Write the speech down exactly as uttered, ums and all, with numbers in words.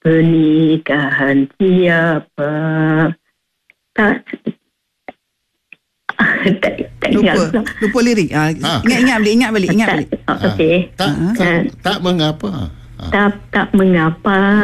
pernikahan siapa. Tak tak, tak Lupa ingat. Lupa lirik. ah, Ha. Ingat ingat balik Ingat balik Ingat Tak, balik oh, okey. Tak, tak, tak mengapa. Tak tak mengapa